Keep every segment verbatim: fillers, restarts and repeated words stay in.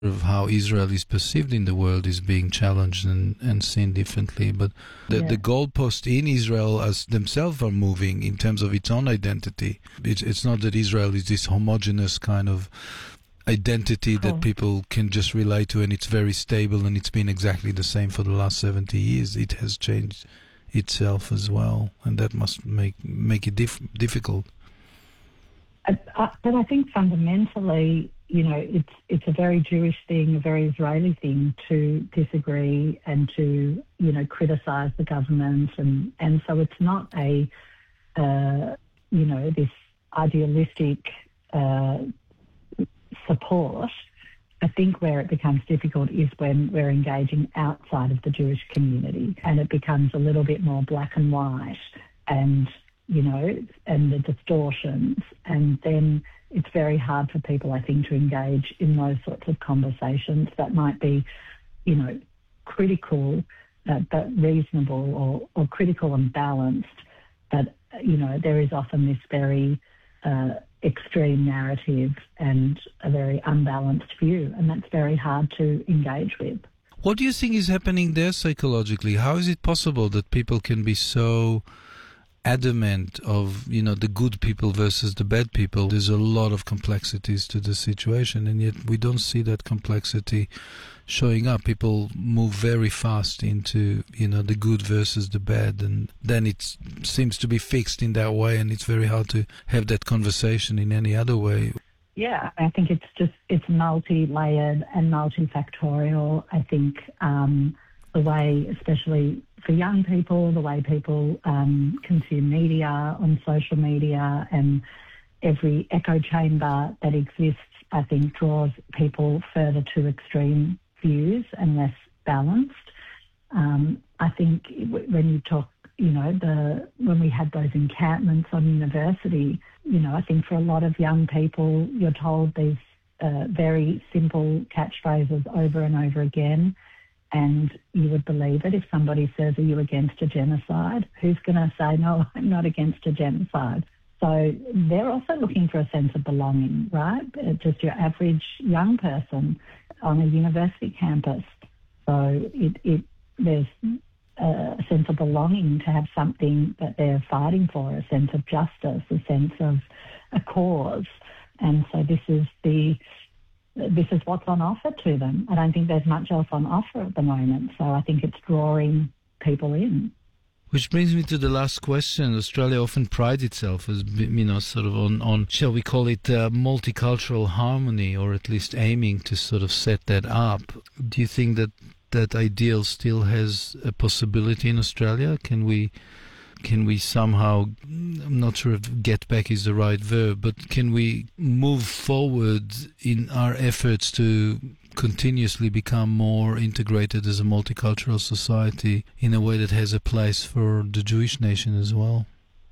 of how Israel is perceived in the world is being challenged and, and seen differently. But the, yeah. the goalposts in Israel as themselves are moving in terms of its own identity. It's, it's not that Israel is this homogeneous kind of identity Cool. that people can just relate to, and it's very stable, and it's been exactly the same for the last seventy years. It has changed itself as well, and that must make make it dif- difficult. I, I, but I think fundamentally, you know, it's it's a very Jewish thing, a very Israeli thing to disagree and to, you know, criticise the government, and, and so it's not a, uh, you know, this idealistic uh, support. I think where it becomes difficult is when we're engaging outside of the Jewish community, and it becomes a little bit more black and white, and you know, and the distortions, and then it's very hard for people, I think, to engage in those sorts of conversations that might be, you know, critical, uh, but reasonable, or, or critical and balanced. But, you know, there is often this very uh, extreme narrative and a very unbalanced view, and that's very hard to engage with. What do you think is happening there psychologically? How is it possible that people can be so adamant of, you know, the good people versus the bad people? There's a lot of complexities to the situation, and yet we don't see that complexity showing up. People move very fast into, you know, the good versus the bad, and then it seems to be fixed in that way, and it's very hard to have that conversation in any other way. Yeah, I think it's just, it's multi-layered and multifactorial. I think um, the way, especially for young people, the way people um, consume media on social media, and every echo chamber that exists, I think, draws people further to extreme views and less balanced. Um, I think when you talk, you know, the when we had those encampments on university, you know, I think for a lot of young people, you're told these uh, very simple catchphrases over and over again, and you would believe it. If somebody says, "Are you against a genocide?" Who's going to say, "No, I'm not against a genocide"? So they're also looking for a sense of belonging, right? Just your average young person on a university campus. So it, it there's a sense of belonging to have something that they're fighting for, a sense of justice, a sense of a cause. And so this is the this is what's on offer to them. I don't think there's much else on offer at the moment. So I think it's drawing people in. Which brings me to the last question. Australia often prides itself as, you know, sort of on, on shall we call it, uh, multicultural harmony, or at least aiming to sort of set that up. Do you think that that ideal still has a possibility in Australia? Can we, can we somehow, I'm not sure if get back is the right verb, but can we move forward in our efforts to continuously become more integrated as a multicultural society in a way that has a place for the Jewish nation as well?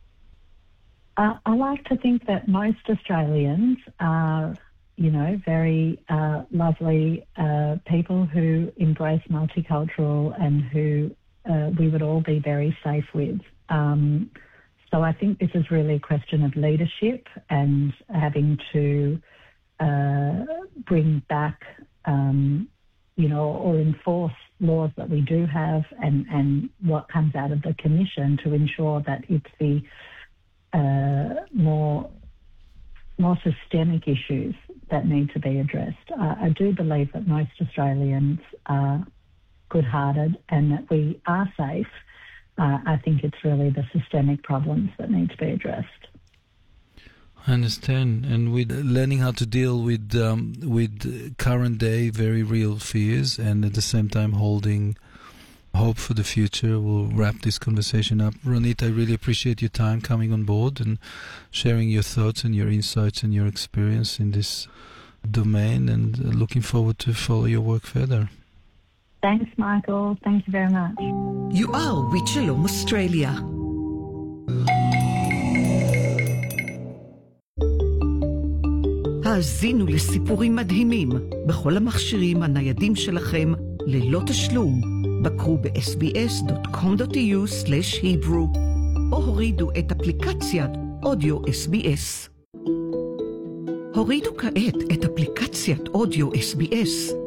Uh, I like to think that most Australians are, you know, very uh, lovely uh, people who embrace multicultural and who uh, we would all be very safe with. Um, so I think this is really a question of leadership and having to uh, bring back Um, you know, or enforce laws that we do have, and, and what comes out of the Commission to ensure that it's the uh, more more systemic issues that need to be addressed. Uh, I do believe that most Australians are good-hearted and that we are safe. Uh, I think it's really the systemic problems that need to be addressed. I understand, and with learning how to deal with um, with current day very real fears, and at the same time holding hope for the future, we'll wrap this conversation up. Ronit, I really appreciate your time coming on board and sharing your thoughts and your insights and your experience in this domain, and looking forward to follow your work further. Thanks, Michael. Thank you very much. You are with Shalom Australia. האזינו לסיפורים מדהימים בכל המכשירים הניידים שלכם ללא תשלום. בקרו ב-אס בי אס דוט קום דוט איי יו סלאש היברו או הורידו את אפליקציית אודיו אס בי אס. הורידו כעת את אפליקציית אודיו אס בי אס